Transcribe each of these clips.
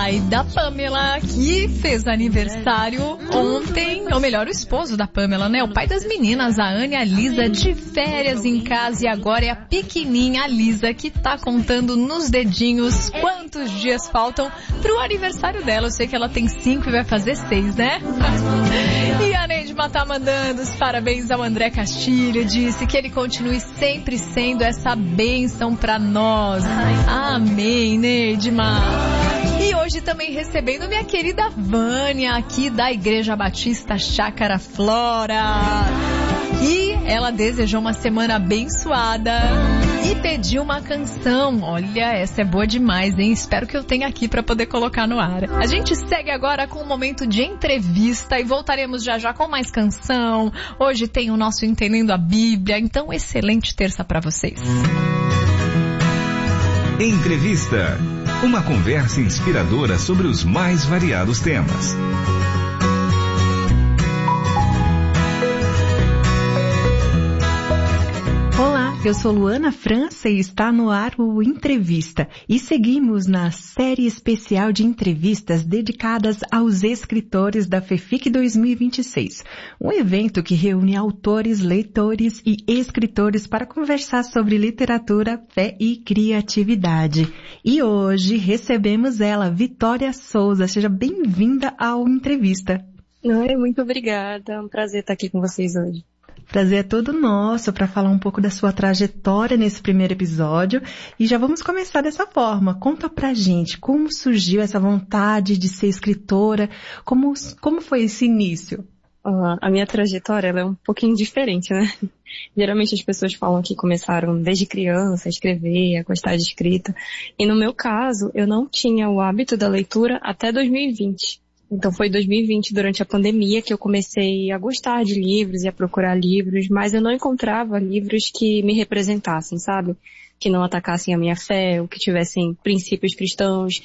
pai da Pamela, que fez aniversário ontem, ou melhor, o esposo da Pamela, né? O pai das meninas, a Ana e a Lisa, de férias em casa, e agora é a pequenininha, a Lisa, que tá contando nos dedinhos quantos dias faltam pro aniversário dela. Eu sei que ela tem 5 e vai fazer 6, né? E a Neidma tá mandando os parabéns ao André Castilho, disse que ele continue sempre sendo essa bênção pra nós. Amém, Neidma. E hoje também recebendo minha querida Vânia, aqui da Igreja Batista Chácara Flora. E ela desejou uma semana abençoada e pediu uma canção. Olha, essa é boa demais, hein? Espero que eu tenha aqui para poder colocar no ar. A gente segue agora com um momento de entrevista e voltaremos já já com mais canção. Hoje tem o nosso Entendendo a Bíblia, então excelente terça para vocês. Entrevista. Uma conversa inspiradora sobre os mais variados temas. Olá, eu sou Luana França e está no ar o Entrevista. E seguimos na série especial de entrevistas dedicadas aos escritores da FEFIC 2026. Um evento que reúne autores, leitores e escritores para conversar sobre literatura, fé e criatividade. E hoje recebemos ela, Vitória Souza. Seja bem-vinda ao Entrevista. Oi, muito obrigada. É um prazer estar aqui com vocês hoje. Prazer é todo nosso para falar um pouco da sua trajetória nesse primeiro episódio. E já vamos começar dessa forma. Conta pra gente como surgiu essa vontade de ser escritora, como foi esse início? A minha trajetória ela é um pouquinho diferente, né? Geralmente as pessoas falam que começaram desde criança a escrever, a gostar de escrita. E no meu caso, eu não tinha o hábito da leitura até 2020. Então foi 2020, durante a pandemia, que eu comecei a gostar de livros e a procurar livros, mas eu não encontrava livros que me representassem, sabe? Que não atacassem a minha fé, ou que tivessem princípios cristãos.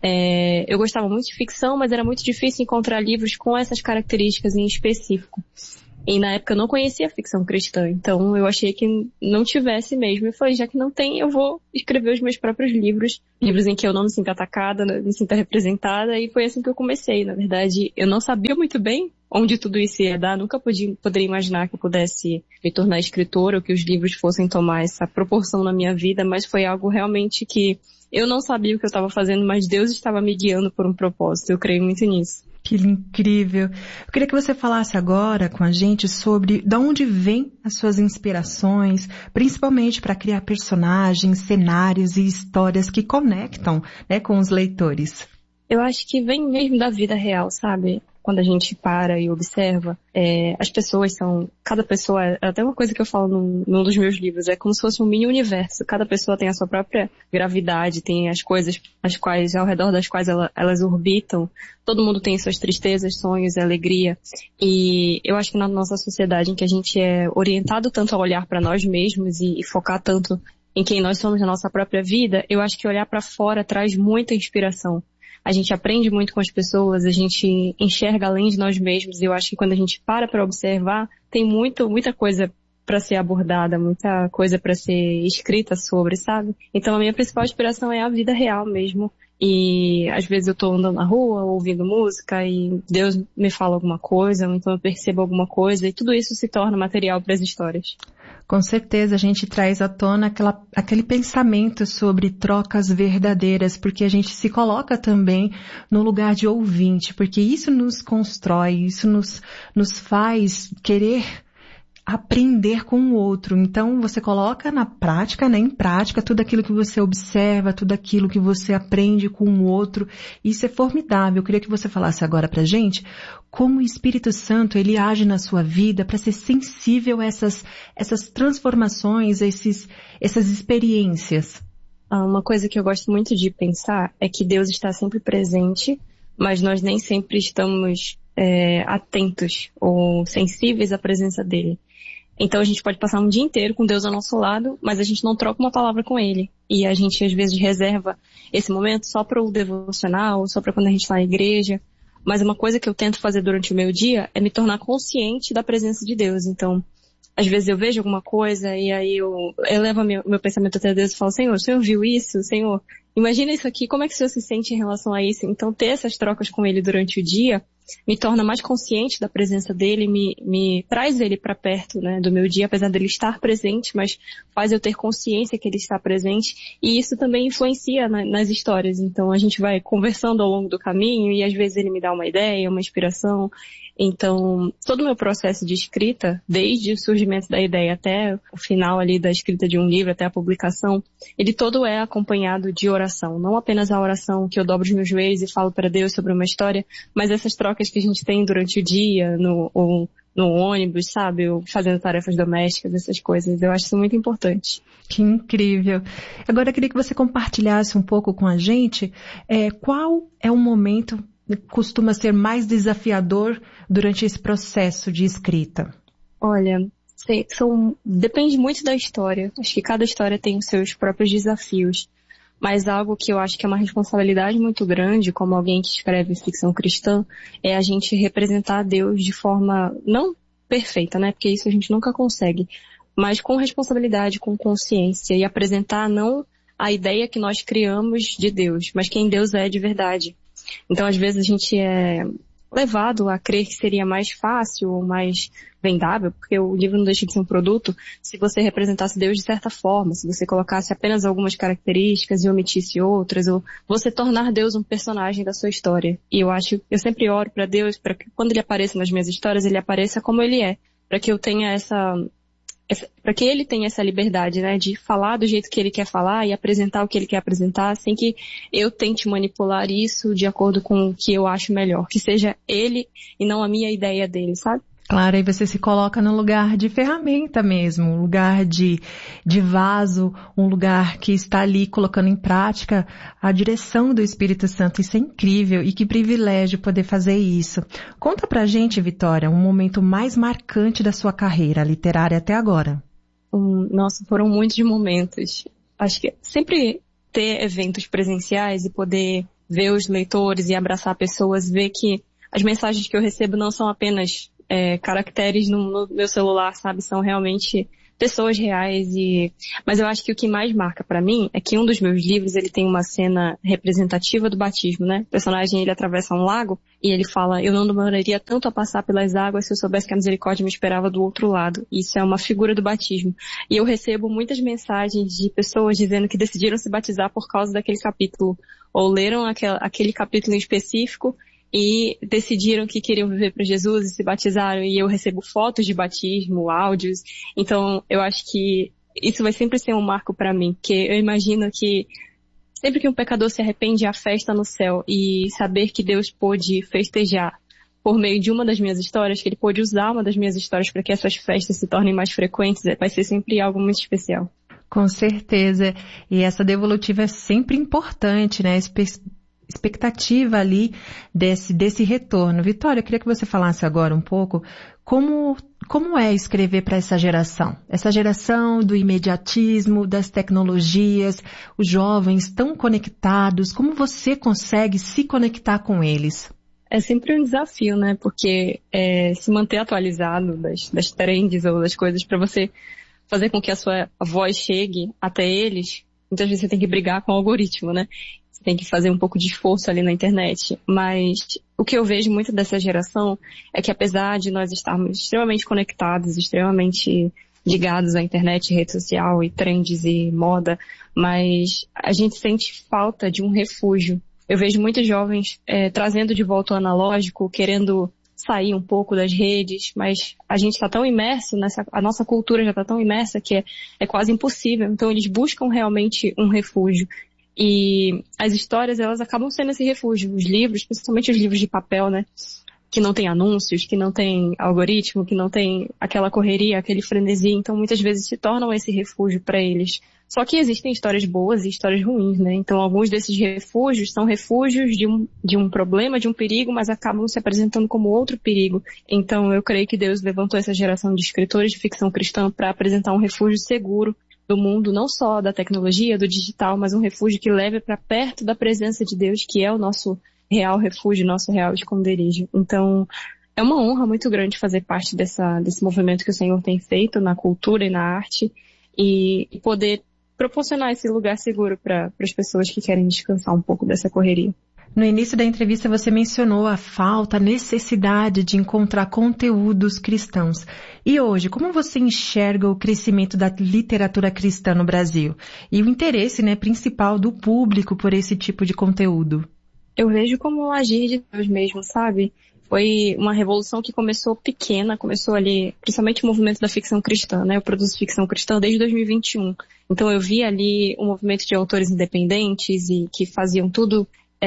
Eu gostava muito de ficção, mas era muito difícil encontrar livros com essas características em específico. E na época eu não conhecia a ficção cristã, então eu achei que não tivesse mesmo. Eu falei, já que não tem, eu vou escrever os meus próprios livros em que eu não me sinta atacada, me sinta representada, e foi assim que eu comecei. Na verdade, eu não sabia muito bem onde tudo isso ia dar, nunca poderia imaginar que eu pudesse me tornar escritora, ou que os livros fossem tomar essa proporção na minha vida, mas foi algo realmente que eu não sabia o que eu estava fazendo, mas Deus estava me guiando por um propósito, eu creio muito nisso. Que incrível. Eu queria que você falasse agora com a gente sobre de onde vêm as suas inspirações, principalmente para criar personagens, cenários e histórias que conectam, né, com os leitores. Eu acho que vem mesmo da vida real, sabe? Quando a gente para e observa, as pessoas cada pessoa, até uma coisa que eu falo num dos meus livros, é como se fosse um mini universo. Cada pessoa tem a sua própria gravidade, tem as coisas ao redor das quais elas orbitam. Todo mundo tem suas tristezas, sonhos e alegria. E eu acho que na nossa sociedade, em que a gente é orientado tanto a olhar para nós mesmos e focar tanto em quem nós somos na nossa própria vida, eu acho que olhar para fora traz muita inspiração. A gente aprende muito com as pessoas, a gente enxerga além de nós mesmos, e eu acho que quando a gente para observar, tem muita coisa para ser abordada, muita coisa para ser escrita sobre, sabe? Então a minha principal inspiração é a vida real mesmo, e às vezes eu tô andando na rua, ouvindo música, e Deus me fala alguma coisa, ou então eu percebo alguma coisa, e tudo isso se torna material para as histórias. Com certeza a gente traz à tona aquele pensamento sobre trocas verdadeiras, porque a gente se coloca também no lugar de ouvinte, porque isso nos constrói, isso nos faz querer aprender com o outro. Então você coloca na prática, né, em prática, tudo aquilo que você observa, tudo aquilo que você aprende com o outro. Isso é formidável. Eu queria que você falasse agora pra gente como o Espírito Santo ele age na sua vida para ser sensível a essas transformações, a essas experiências. Uma coisa que eu gosto muito de pensar é que Deus está sempre presente, mas nós nem sempre estamos atentos ou sensíveis à presença dele. Então a gente pode passar um dia inteiro com Deus ao nosso lado, mas a gente não troca uma palavra com ele. E a gente às vezes reserva esse momento só para o devocional, só para quando a gente está na igreja. Mas uma coisa que eu tento fazer durante o meu dia é me tornar consciente da presença de Deus. Então, às vezes eu vejo alguma coisa e aí eu elevo meu pensamento até Deus e falo, Senhor, o Senhor viu isso? Senhor, imagina isso aqui, como é que o Senhor se sente em relação a isso? Então ter essas trocas com Ele durante o dia me torna mais consciente da presença dele, me traz ele para perto, né, do meu dia, apesar dele estar presente, mas faz eu ter consciência que ele está presente, e isso também influencia nas histórias. Então a gente vai conversando ao longo do caminho e às vezes ele me dá uma ideia, uma inspiração. Então, todo o meu processo de escrita, desde o surgimento da ideia até o final ali da escrita de um livro, até a publicação, ele todo é acompanhado de oração. Não apenas a oração que eu dobro os meus joelhos e falo para Deus sobre uma história, mas essas trocas que a gente tem durante o dia, no ônibus, sabe? Ou fazendo tarefas domésticas, essas coisas. Eu acho isso muito importante. Que incrível. Agora eu queria que você compartilhasse um pouco com a gente qual é o momento costuma ser mais desafiador durante esse processo de escrita? Olha, depende muito da história. Acho que cada história tem os seus próprios desafios. Mas algo que eu acho que é uma responsabilidade muito grande, como alguém que escreve ficção cristã, é a gente representar Deus de forma não perfeita, né? Porque isso a gente nunca consegue. Mas com responsabilidade, com consciência, e apresentar não a ideia que nós criamos de Deus, mas quem Deus é de verdade. Então, às vezes, a gente é levado a crer que seria mais fácil ou mais vendável, porque o livro não deixa de ser um produto, se você representasse Deus de certa forma, se você colocasse apenas algumas características e omitisse outras, ou você tornar Deus um personagem da sua história. E eu sempre oro para Deus, para que quando ele apareça nas minhas histórias, ele apareça como ele é, para que eu tenha para que ele tenha essa liberdade, né, de falar do jeito que ele quer falar e apresentar o que ele quer apresentar, sem que eu tente manipular isso de acordo com o que eu acho melhor, que seja ele e não a minha ideia dele, sabe? Claro, aí você se coloca no lugar de ferramenta mesmo, um lugar de vaso, um lugar que está ali colocando em prática a direção do Espírito Santo. Isso é incrível e que privilégio poder fazer isso. Conta pra gente, Vitória, um momento mais marcante da sua carreira literária até agora. Nossa, foram muitos momentos. Acho que sempre ter eventos presenciais e poder ver os leitores e abraçar pessoas, ver que as mensagens que eu recebo não são apenas caracteres no meu celular, sabe? São realmente pessoas reais mas eu acho que o que mais marca pra mim é que um dos meus livros, ele tem uma cena representativa do batismo, né? O personagem, ele atravessa um lago e ele fala, eu não demoraria tanto a passar pelas águas se eu soubesse que a misericórdia me esperava do outro lado. Isso é uma figura do batismo. E eu recebo muitas mensagens de pessoas dizendo que decidiram se batizar por causa daquele capítulo, ou leram aquele capítulo em específico e decidiram que queriam viver para Jesus e se batizaram, e eu recebo fotos de batismo, áudios. Então eu acho que isso vai sempre ser um marco para mim, porque eu imagino que sempre que um pecador se arrepende, há festa no céu, e saber que Deus pôde festejar por meio de uma das minhas histórias, que ele pôde usar uma das minhas histórias para que essas festas se tornem mais frequentes, vai ser sempre algo muito especial. Com certeza, e essa devolutiva é sempre importante, né? Expectativa ali desse retorno. Vitória, eu queria que você falasse agora um pouco como é escrever para essa geração do imediatismo, das tecnologias, os jovens tão conectados, como você consegue se conectar com eles? É sempre um desafio, né? Porque se manter atualizado das trends ou das coisas para você fazer com que a sua voz chegue até eles, muitas vezes você tem que brigar com o algoritmo, né? Você tem que fazer um pouco de esforço ali na internet. Mas o que eu vejo muito dessa geração é que apesar de nós estarmos extremamente conectados, extremamente ligados à internet, rede social e trends e moda, mas a gente sente falta de um refúgio. Eu vejo muitos jovens trazendo de volta o analógico, querendo sair um pouco das redes, mas a gente está tão imerso a nossa cultura já está tão imersa que é quase impossível. Então eles buscam realmente um refúgio. E as histórias, elas acabam sendo esse refúgio. Os livros, principalmente os livros de papel, né? Que não tem anúncios, que não tem algoritmo, que não tem aquela correria, aquele frenesi. Então muitas vezes se tornam esse refúgio para eles. Só que existem histórias boas e histórias ruins, né? Então alguns desses refúgios são refúgios de um problema, de um perigo, mas acabam se apresentando como outro perigo. Então eu creio que Deus levantou essa geração de escritores de ficção cristã para apresentar um refúgio seguro do mundo, não só da tecnologia, do digital, mas um refúgio que leve para perto da presença de Deus, que é o nosso real refúgio, nosso real esconderijo. Então, é uma honra muito grande fazer parte desse movimento que o Senhor tem feito na cultura e na arte e poder proporcionar esse lugar seguro para as pessoas que querem descansar um pouco dessa correria. No início da entrevista você mencionou a falta, a necessidade de encontrar conteúdos cristãos. E hoje, como você enxerga o crescimento da literatura cristã no Brasil? E o interesse, principal do público por esse tipo de conteúdo? Eu vejo como um agir de Deus mesmo, sabe? Foi uma revolução que começou pequena, começou ali, principalmente o movimento da ficção cristã, Eu produzo ficção cristã desde 2021. Então eu vi ali um movimento de autores independentes e que faziam tudo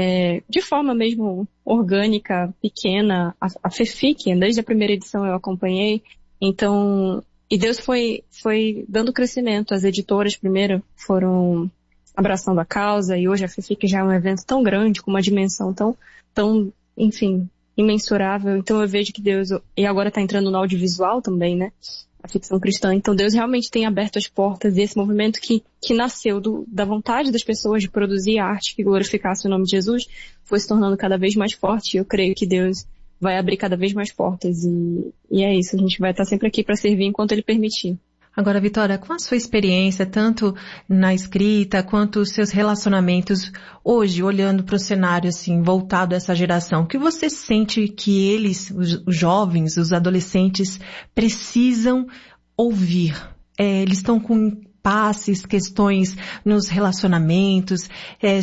de forma mesmo orgânica, pequena. A FEFIC, desde a primeira edição eu acompanhei. Então, e Deus foi dando crescimento. As editoras primeiro foram abraçando a causa e hoje a FEFIC já é um evento tão grande, com uma dimensão tão, enfim, imensurável. Então eu vejo que Deus, e agora está entrando no audiovisual também, a ficção cristã. Então Deus realmente tem aberto as portas e esse movimento que nasceu da vontade das pessoas de produzir arte que glorificasse o nome de Jesus foi se tornando cada vez mais forte. Eu creio que Deus vai abrir cada vez mais portas e é isso. A gente vai estar sempre aqui para servir enquanto Ele permitir. Agora, Vitória, com a sua experiência, tanto na escrita quanto os seus relacionamentos, hoje, olhando para o cenário assim, voltado a essa geração, o que você sente que eles, os jovens, os adolescentes, precisam ouvir? Eles estão com impasses, questões nos relacionamentos,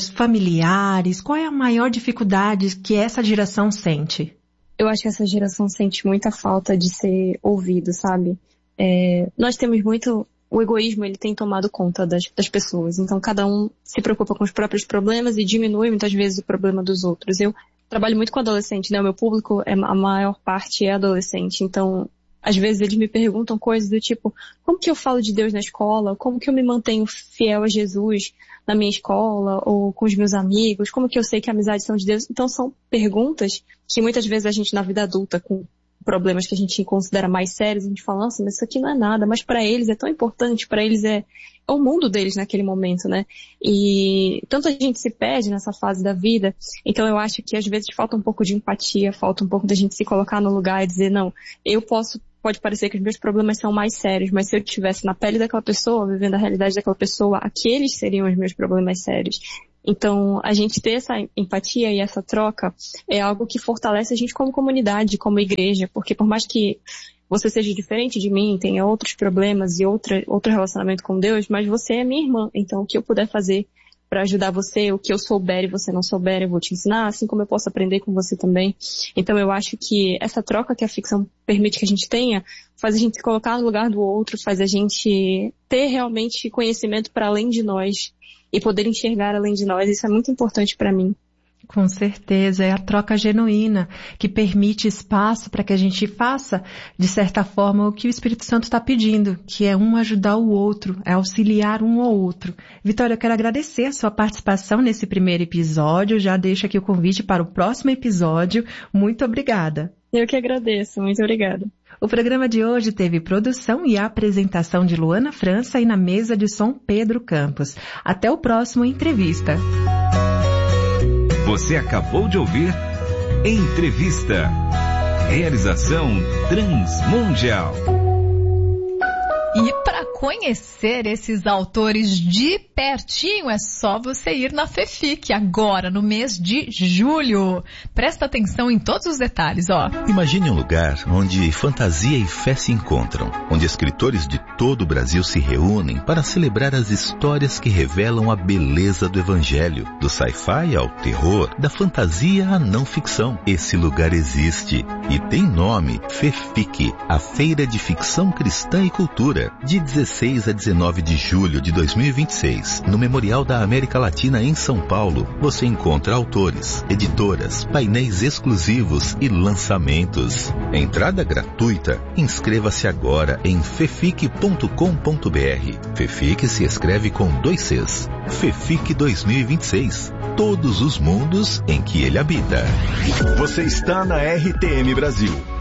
familiares. Qual é a maior dificuldade que essa geração sente? Eu acho que essa geração sente muita falta de ser ouvido, sabe? Nós temos muito, o egoísmo ele tem tomado conta das pessoas, então cada um se preocupa com os próprios problemas e diminui muitas vezes o problema dos outros. Eu trabalho muito com adolescente, o meu público, a maior parte é adolescente, então às vezes eles me perguntam coisas do tipo, como que eu falo de Deus na escola? Como que eu me mantenho fiel a Jesus na minha escola ou com os meus amigos? Como que eu sei que a amizade são de Deus? Então são perguntas que muitas vezes a gente na vida adulta, com problemas que a gente considera mais sérios, a gente fala, nossa, mas isso aqui não é nada, mas para eles é tão importante, para eles é o mundo deles naquele momento, E tanto a gente se perde nessa fase da vida, então eu acho que às vezes falta um pouco de empatia, falta um pouco da gente se colocar no lugar e dizer, não, pode parecer que os meus problemas são mais sérios, mas se eu estivesse na pele daquela pessoa, vivendo a realidade daquela pessoa, aqueles seriam os meus problemas sérios. Então, a gente ter essa empatia e essa troca é algo que fortalece a gente como comunidade, como igreja, porque por mais que você seja diferente de mim, tenha outros problemas e outro relacionamento com Deus, mas você é minha irmã, então o que eu puder fazer para ajudar você, o que eu souber e você não souber, eu vou te ensinar, assim como eu posso aprender com você também. Então eu acho que essa troca que a ficção permite que a gente tenha, faz a gente se colocar no lugar do outro, faz a gente ter realmente conhecimento para além de nós e poder enxergar além de nós. Isso é muito importante para mim. Com certeza, é a troca genuína que permite espaço para que a gente faça, de certa forma, o que o Espírito Santo está pedindo, que é um ajudar o outro, é auxiliar um ao outro. Vitória, eu quero agradecer a sua participação nesse primeiro episódio, já deixo aqui o convite para o próximo episódio. Muito obrigada. Eu que agradeço, muito obrigada. O programa de hoje teve produção e apresentação de Luana França e na mesa de som Pedro Campos. Até o próximo Entrevista. Você acabou de ouvir Entrevista. Realização Transmundial. E para conhecer esses autores de pertinho, é só você ir na FEFIC agora, no mês de julho. Presta atenção em todos os detalhes, Imagine um lugar onde fantasia e fé se encontram, onde escritores de todo o Brasil se reúnem para celebrar as histórias que revelam a beleza do Evangelho, do sci-fi ao terror, da fantasia à não ficção. Esse lugar existe e tem nome: FEFIC, a Feira de Ficção Cristã e Cultura, de 16 a 19 de julho de 2026. No Memorial da América Latina em São Paulo, você encontra autores, editoras, painéis exclusivos e lançamentos. Entrada gratuita. Inscreva-se agora em fefic.com.br. FEFIC se escreve com 2 Cs. FEFIC 2026. Todos os mundos em que ele habita. Você está na RTM Brasil.